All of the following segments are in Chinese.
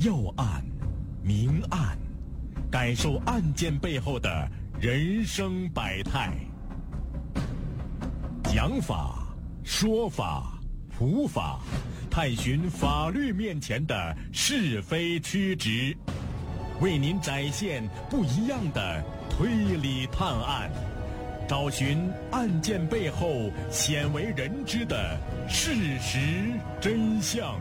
要案、明案，感受案件背后的人生百态。讲法、说法、普法，探寻法律面前的是非曲直，为您展现不一样的推理探案，找寻案件背后鲜为人知的事实真相。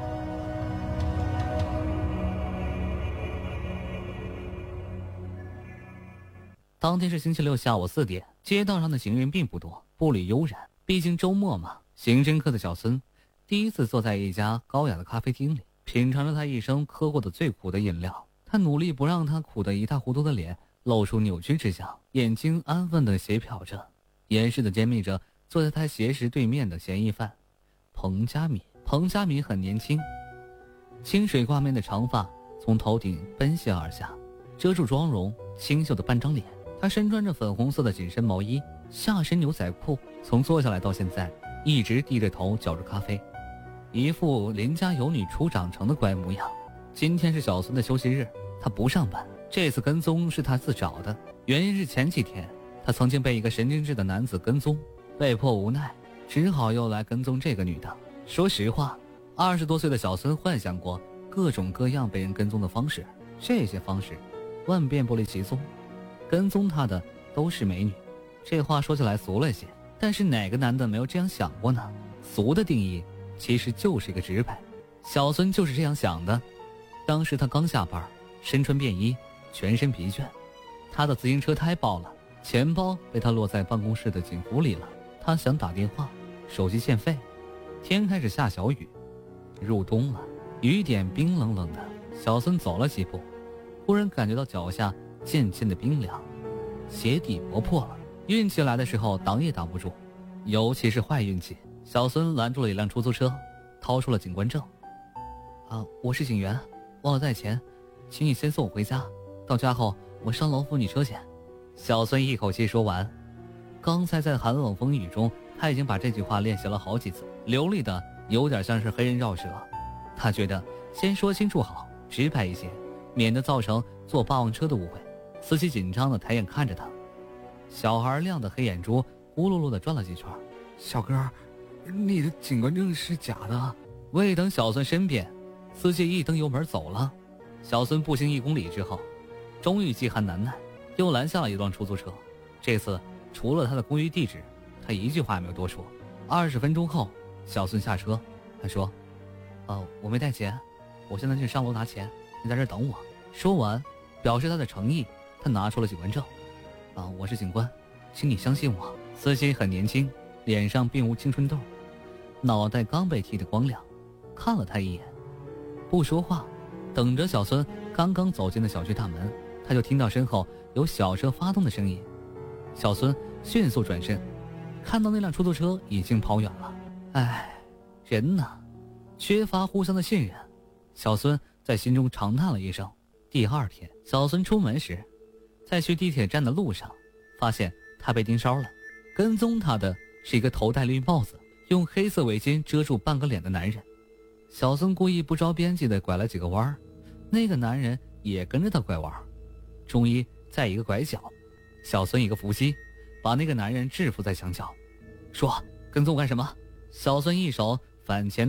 当天是星期六下午4点，街道上的行人并不多，步履悠然。毕竟周末嘛。刑侦科的小孙第一次坐在一家高雅的咖啡厅里，品尝着他一生喝过的最苦的饮料。他努力不让他苦得一塌糊涂的脸露出扭曲之象，眼睛安分地斜瞟着，严实地歼灭着坐在他斜视对面的嫌疑犯彭佳敏。彭佳敏很年轻，清水挂面的长发从头顶奔泻而下，遮住妆容清秀的半张脸。他身穿着粉红色的紧身毛衣，下身牛仔裤，从坐下来到现在一直低着头嚼着咖啡，一副邻家有女初长成的乖模样。今天是小孙的休息日，他不上班。这次跟踪是他自找的，原因是前几天他曾经被一个神经质的男子跟踪，被迫无奈只好又来跟踪这个女的。说实话，20多岁的小孙幻想过各种各样被人跟踪的方式，这些方式万变不离其宗，跟踪他的都是美女。这话说起来俗了些，但是哪个男的没有这样想过呢？俗的定义其实就是一个直白，小孙就是这样想的。当时他刚下班，身穿便衣，全身疲倦，他的自行车胎爆了，钱包被他落在办公室的警服里了。他想打电话，手机欠费，天开始下小雨，入冬了，雨点冰冷冷的。小孙走了几步，忽然感觉到脚下渐渐的冰凉，鞋底磨破了。运气来的时候挡也挡不住，尤其是坏运气。小孙拦住了一辆出租车，掏出了警官证。我是警员，忘了带钱，请你先送我回家，到家后我上楼付你车钱。小孙一口气说完，刚才在寒冷风雨中他已经把这句话练习了好几次，流利的有点像是黑人绕舌。他觉得先说清楚好，直白一些，免得造成坐霸王车的误会。司机紧张的抬眼看着他，小孩亮的黑眼珠咕噜噜的转了几圈。小哥，你的警官证是假的。未等小孙申辩，司机一蹬油门走了。小孙步行1公里之后，终于饥寒难耐，又拦下了一辆出租车。这次除了他的公寓地址，他一句话也没有多说。20分钟后，小孙下车，他说我没带钱，我现在去上楼拿钱，你在这等我。说完表示他的诚意，他拿出了警官证。我是警官，请你相信我。司机很年轻，脸上并无青春痘，脑袋刚被剃得光亮，看了他一眼，不说话，等着小孙刚刚走进了小区大门，他就听到身后有小车发动的声音。小孙迅速转身，看到那辆出租车已经跑远了。人呢，缺乏互相的信任。小孙在心中长叹了一声。第二天，小孙出门时，在去地铁站的路上，发现他被盯梢了。跟踪他的是一个头戴绿帽子，用黑色围巾遮住半个脸的男人。小孙故意不着边际地拐了几个弯，那个男人也跟着他拐弯。终于在一个拐角，小孙一个伏击，把那个男人制服在墙角，说：跟踪干什么？小孙一手反前